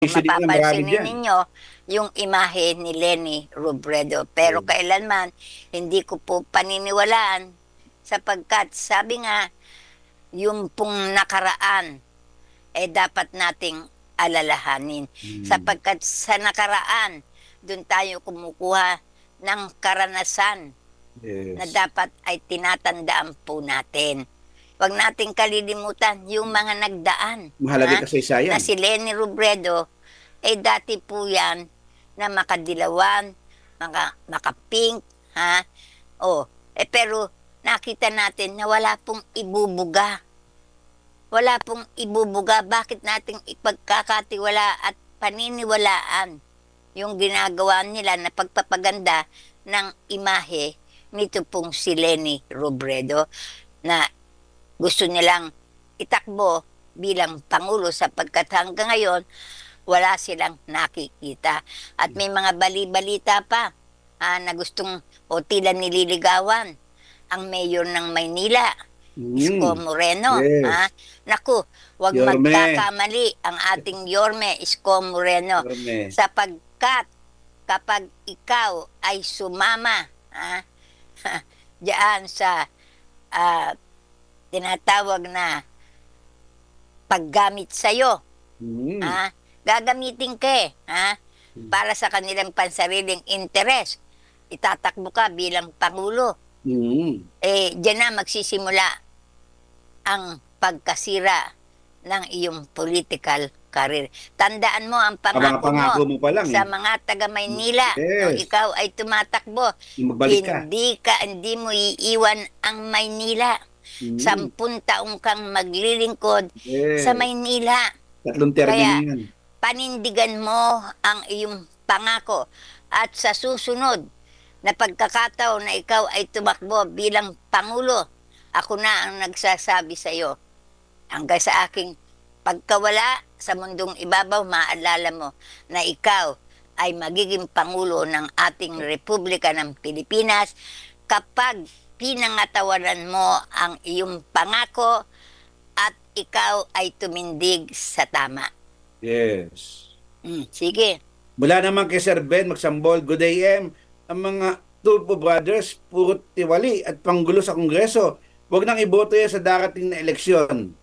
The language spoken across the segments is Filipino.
Issue din na marami mapapansinin dyan. ninyo yung imahe ni Leni Robredo. Pero kailanman, hindi ko po paniniwalaan sapagkat sabi nga, yung pong nakaraan, dapat nating alalahanin. Hmm. Sapagkat sa nakaraan, doon tayo kumukuha ng karanasan na Yes. dapat ay tinatandaan po natin. Huwag nating kalilimutan yung mga nagdaan. Mahalagang Na kasaysayan. si Leni Robredo, dati po yan na makadilawan, makapink, ha? Oh, pero nakita natin na wala pong ibubuga. Wala pong ibubuga. Bakit nating ipagkakatiwala at paniniwalaan yung ginagawa nila na pagpapaganda ng imahe nito pong si Leni Robredo na gusto nilang itakbo bilang Pangulo sapagkat hanggang ngayon wala silang nakikita. At may mga bali-balita pa na gustong o tila nililigawan ang mayor ng Maynila, Isko Hmm. Moreno. Yes. Naku, wag Yorme. magkakamali ang ating Yorme, Isko Moreno, Yorme. sapagkat kapag ikaw ay sumama diyan sa ah, tinatawag na paggamit sa'yo, Hmm. ha? Gagamitin ka para sa kanilang pansariling interes. Itatakbo ka bilang Pangulo. Hmm. Diyan na magsisimula ang pagkasira ng iyong political career. Tandaan mo ang Ang mga pangako mo pangako mo pa lang sa eh. mga taga Maynila nung Yes. ikaw ay tumatakbo. Magbalik ka. Hindi mo iiwan ang Maynila. Hmm. 10 taong kang maglilingkod sa Yes. Maynila. 3 termino Kaya yan. panindigan mo ang iyong pangako at sa susunod na pagkakataon na ikaw ay tumakbo bilang Pangulo, ako na ang nagsasabi sa iyo. Hanggang sa aking pagkawala sa mundong ibabaw, maalala mo na ikaw ay magiging Pangulo ng ating Republika ng Pilipinas kapag pinangatawanan mo ang iyong pangako at ikaw ay tumindig sa tama. Yes. Sige. Mula naman kay Sir Ben Magsambol, good AM. Ang mga Tulfo Brothers, puro tiwali at panggulo sa Kongreso. Huwag nang iboto yan sa darating na eleksyon.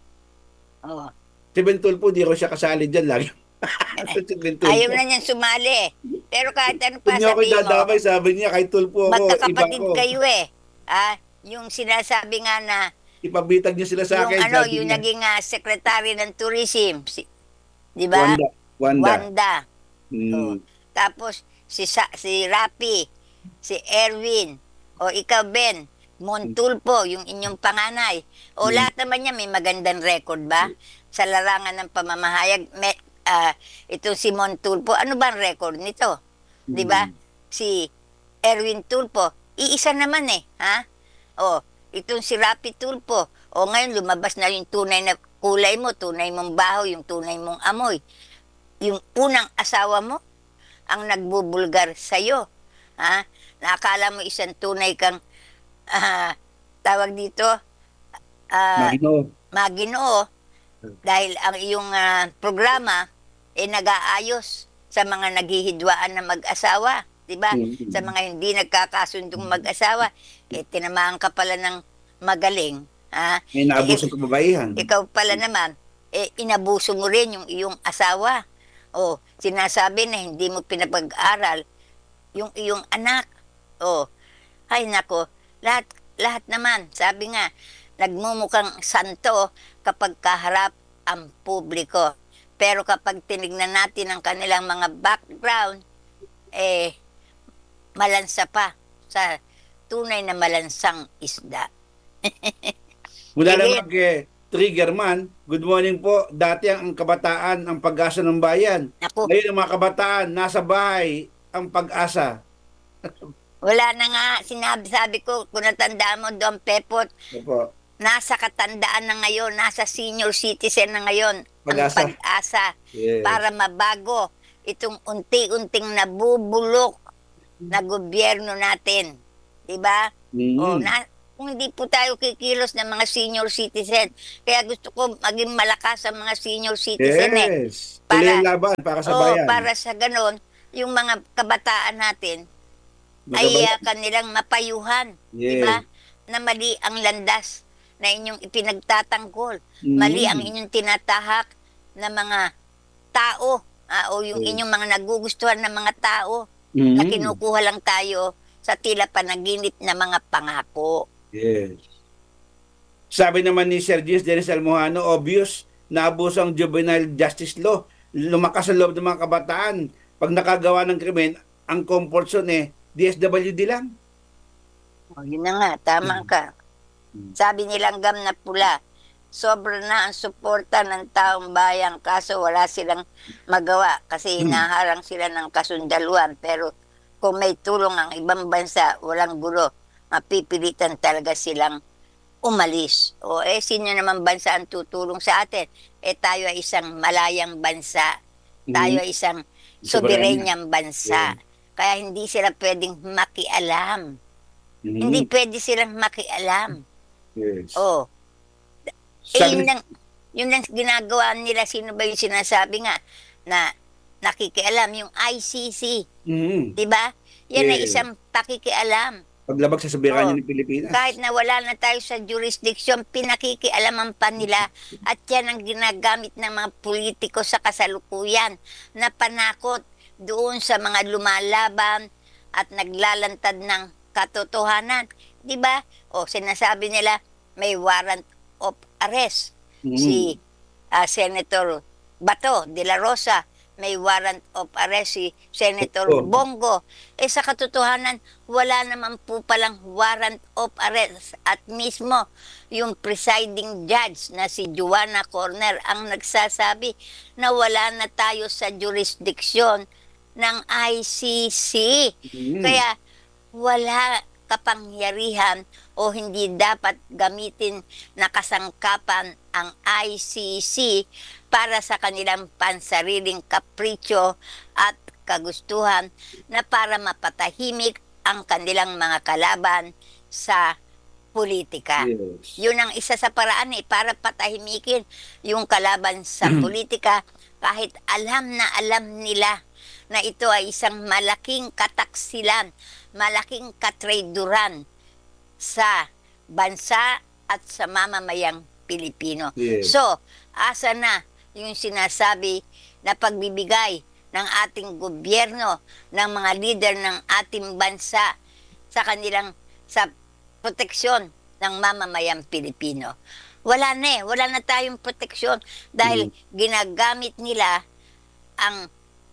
Oh. Si Ben Tulfo, di ko siya kasali dyan lagi. Si Ben Ayaw Tulfo. na niyan sumali. Pero kahit ano Huwag pa niyo ako sabihin mo, dadamay, sabi niya, kay Tulfo ako, iba magkakapatid ko. kayo yung sinasabi nga na Ipabitag niyo sila sa yung akin, sabi yung niya. naging secretary ng tourism, di ba? Wanda. Wanda. Wanda. Oh. Hmm. Tapos si Rapi, si Erwin, o ikaw Ben, Montulpo, yung inyong panganay. O Hmm. lahat naman niya may magandang record ba? Sa larangan ng pamamahayag, itong si Montulpo, ano ba ang record nito? 'Di ba? Hmm. Si Erwin Tulpo, iisa naman ha? O, itong si Rapi Tulpo, o ngayon lumabas na yung tunay na kulay mo, tunay mong baho, yung tunay mong amoy. Yung unang asawa mo, ang nagbubulgar sa'yo. Nakakala mo isang tunay kang, ah, tawag dito, ah, Magino. maginoo, dahil ang iyong programa nag-aayos sa mga naghihidwaan na mag-asawa, 'di ba? Sa Hmm. mga hindi nagkakasundong mag-asawa, tinamaan ka pala ng magaling, May naabusong kababaihan. ikaw pala naman, inabuso mo rin yung iyong asawa. O, sinasabi na hindi mo pinapag-aral yung iyong anak. O, ay nako, lahat naman, sabi nga, nagmumukhang santo kapag kaharap ang publiko. Pero kapag tinignan natin ang kanilang mga background, malansa pa sa tunay na malansang isda. Mula Sige, naman kay Triggerman, good morning po. Dati ang kabataan ang pag-asa ng bayan. naku, Ngayon ang mga kabataan, nasa bahay ang pag-asa. wala na nga, sabi ko, kung natandaan mo doon, Pepot, Opo, nasa katandaan na ngayon, nasa senior citizen na ngayon ang pag-asa. pag-asa para Yes. mabago itong unti-unting nabubulok na gobyerno natin. 'Di ba? O Mm. kung hindi po tayo kikilos ng mga senior citizen. Kaya gusto ko maging malakas ang mga senior citizen Yes. Tuloy Para, ang laban para sa bayan. para sa ganon, yung mga kabataan natin ay Magabayan. kanilang mapayuhan, di Yes. ba? Na mali ang landas na inyong ipinagtatanggol. Mm. Mali ang inyong tinatahak na mga tao o yung Yes. inyong mga nagugustuhan ng mga tao na Mm. kinukuha lang tayo sa tila panaginip na mga pangako. Yes. Sabi naman ni Sir Gis Dennis Almohano, obvious na abuso ang juvenile justice law. Lumakas sa loob ng mga kabataan. Pag nakagawa ng krimen, ang comfort zone DSWD lang. Yun na nga, tama ka. Sabi nilang gam na pula, sobra na ang suporta ng taong bayan kaso wala silang magawa kasi hinaharang sila ng kasundaluhan. Pero kung may tulong ang ibang bansa, walang gulo, mapipilitan talaga silang umalis. Sino naman bansa ang tutulong sa atin? Tayo ay isang malayang bansa. Tayo ay isang soberanyang bansa. Kaya hindi sila pwedeng makialam. Hindi pwede silang makialam. Yes. Yun lang ginagawa nila. Sino ba yung sinasabi nga na nakikialam? Yung ICC. Di ba? Yan ay isang pakikialam. Paglabag sa soberanya ng Pilipinas. Kahit na wala na tayo sa jurisdiction, pinakikialaman pa nila. At yan ang ginagamit ng mga politiko sa kasalukuyan na panakot doon sa mga lumalaban at naglalantad ng katotohanan. Di ba? Sinasabi nila may warrant of arrest. Si Senator Bato de la Rosa, may warrant of arrest si Senator Bongo. Sa katotohanan, wala naman po palang warrant of arrest. At mismo, yung presiding judge na si Joanna Corner ang nagsasabi na wala na tayo sa jurisdiction ng ICC. Kaya wala kapangyarihan o hindi dapat gamitin na kasangkapan ang ICC para sa kanilang pansariling kapritsyo at kagustuhan na para mapatahimik ang kanilang mga kalaban sa politika. Yes. Yun ang isa sa paraan para patahimikin yung kalaban sa politika kahit alam na alam nila na ito ay isang malaking kataksilan, malaking katrayduran sa bansa at sa mamamayang Pilipino. Yes. So, asa na yung sinasabi na pagbibigay ng ating gobyerno, ng mga leader ng ating bansa sa kanilang sa proteksyon ng mamamayang Pilipino. Wala na tayong proteksyon dahil ginagamit nila ang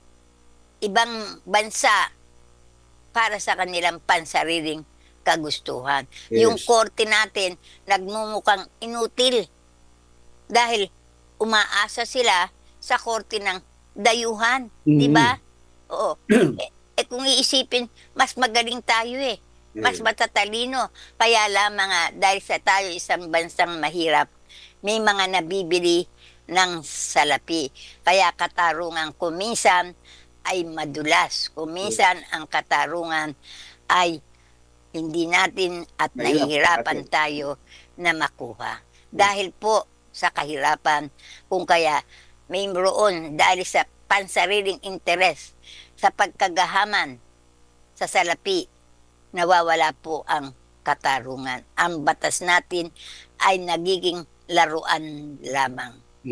ibang bansa para sa kanilang pansariling kagustuhan. Yes. Yung korte natin nagmumukhang inutil dahil umaasa sila sa korte ng dayuhan, di ba? Oo. Kung iisipin, mas magaling tayo mas matatalino. Kaya lamang dahil sa tayo isang bansang mahirap, may mga nabibili ng salapi. Kaya katarungan kuminsan ay madulas. Kuminsan ang katarungan ay hindi natin at nahihirapan tayo na makuha. Dahil po sa kahirapan, kung kaya mayroon dahil sa pansariling interes, sa pagkagahaman sa salapi, nawawala po ang katarungan. Ang batas natin ay nagiging laruan lamang.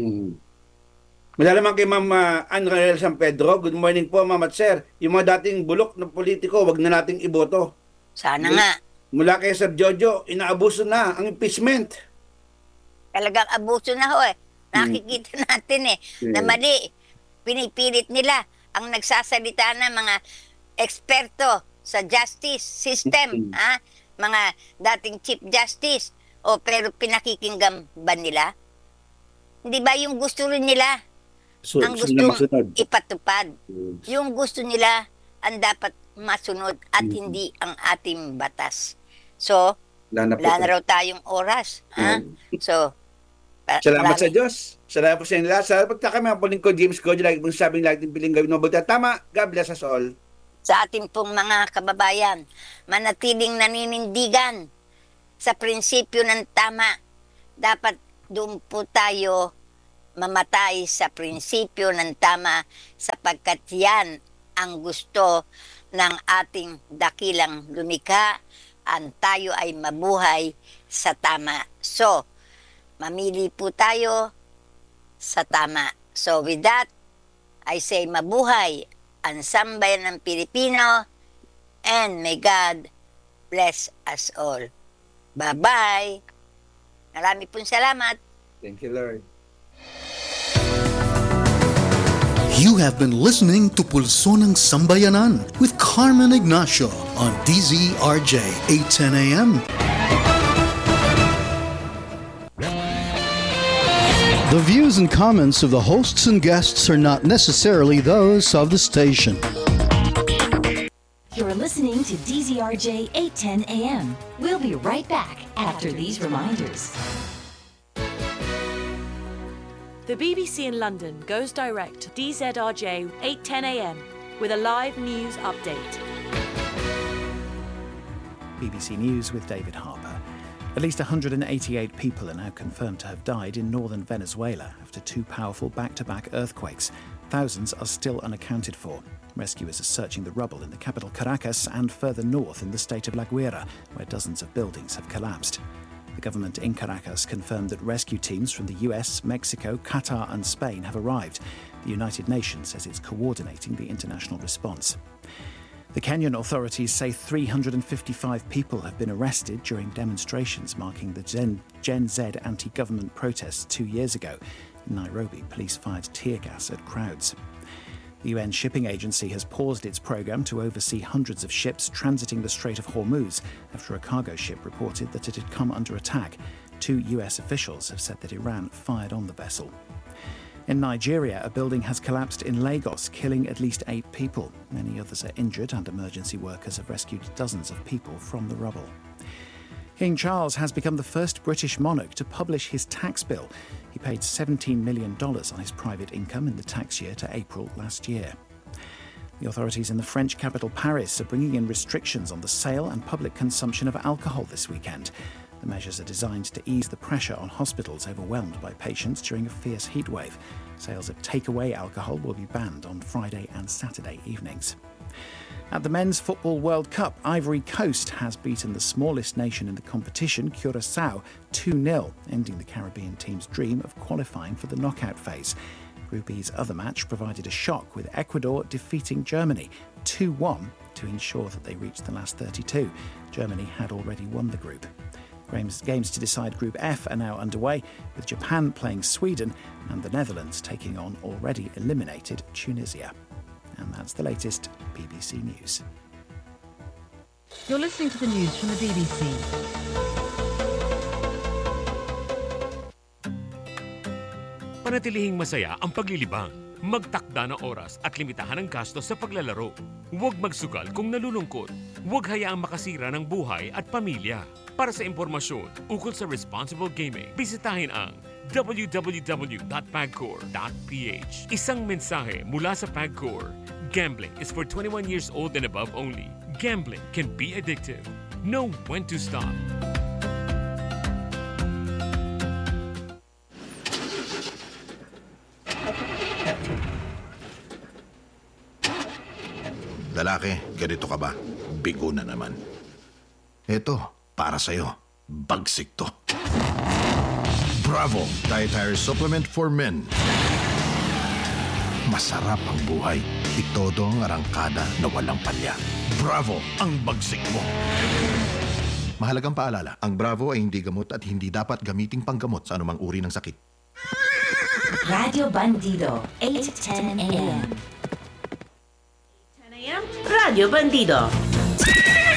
Malalaman kay Ma'am Ann Rael San Pedro. Good morning po, Ma'am at Sir. Yung mga dating bulok na politiko, wag na nating iboto. Sana nga. Mula kay Sir Jojo, inaabuso na ang impeachment. Talagang abuso na Nakikita natin na mali. Pinipilit nila ang nagsasalita ng mga eksperto sa justice system, mga dating Chief Justice, pero pinakikinggan ba nila? Hindi ba yung gusto rin nila? Ang gusto ipatupad. Yung gusto nila ang dapat masunod at hindi ang ating batas. So, wala na raw tayong oras. So, salamat sa Diyos. Salamat po sa inyo lahat. Salamat po kami ang palingkod James Gojo. Lagi pong sabing lagi ng piling gawin mabuti. Tama. God bless us all. Sa ating pong mga kababayan, manatiling naninindigan sa prinsipyo ng tama. Dapat doon po tayo mamatay sa prinsipyo ng tama sapagkat yan ang gusto ng ating dakilang lumikha, ang tayo ay mabuhay sa tama. So, mamili po tayo sa tama. So with that, I say mabuhay ang sambayan ng Pilipino and may God bless us all. Bye-bye! Marami pong salamat. Thank you, Lord. You have been listening to Pulso ng Sambayanan with Carmen Ignacio on DZRJ 810 AM. The views and comments of the hosts and guests are not necessarily those of the station. You're listening to DZRJ 810 AM. We'll be right back after these reminders. The BBC in London goes direct to DZRJ 8:10 AM with a live news update. BBC News with David Harper. At least 188 people are now confirmed to have died in northern Venezuela after two powerful back-to-back earthquakes. Thousands are still unaccounted for. Rescuers are searching the rubble in the capital Caracas and further north in the state of La Guaira, where dozens of buildings have collapsed. The government in Caracas confirmed that rescue teams from the US, Mexico, Qatar and Spain have arrived. The United Nations says it's coordinating the international response. The Kenyan authorities say 355 people have been arrested during demonstrations marking the Gen Z anti-government protests 2 years ago. In Nairobi, police fired tear gas at crowds. The UN Shipping Agency has paused its programme to oversee hundreds of ships transiting the Strait of Hormuz after a cargo ship reported that it had come under attack. 2 US officials have said that Iran fired on the vessel. In Nigeria, a building has collapsed in Lagos, killing at least 8 people. Many others are injured, and emergency workers have rescued dozens of people from the rubble. King Charles has become the first British monarch to publish his tax bill. He paid $17 million on his private income in the tax year to April last year. The authorities in the French capital Paris are bringing in restrictions on the sale and public consumption of alcohol this weekend. The measures are designed to ease the pressure on hospitals overwhelmed by patients during a fierce heatwave. Sales of takeaway alcohol will be banned on Friday and Saturday evenings. At the Men's Football World Cup, Ivory Coast has beaten the smallest nation in the competition, Curaçao, 2-0, ending the Caribbean team's dream of qualifying for the knockout phase. Group E's other match provided a shock, with Ecuador defeating Germany 2-1 to ensure that they reached the last 32. Germany had already won the group. Games to decide Group F are now underway, with Japan playing Sweden and the Netherlands taking on already eliminated Tunisia. And that's the latest BBC News. You're listening to the news from the BBC. Panatilihing masaya ang paglilibang. Magtakda ng oras at limitahan ang gastos sa paglalaro. Huwag magsugal kung nalulungkot. Huwag hayaang makasira ng buhay at pamilya. Para sa impormasyon ukol sa responsible gaming, bisitahin ang www.pagcor.ph. Isang mensahe mula sa Pagcor. Gambling is for 21 years old and above only. Gambling can be addictive. Know when to stop. Lalaki, ganito ka ba? Bigo na naman. Eto, para sa'yo. Bagsik to. Bravo! Dietary Supplement for Men. Masarap ang buhay. Itodo ang arangkada na walang palya. Bravo! Ang bagsik mo. Mahalagang paalala, ang Bravo ay hindi gamot at hindi dapat gamiting panggamot sa anumang uri ng sakit. Radio Bandido, 8:10 AM. Radio Bandido.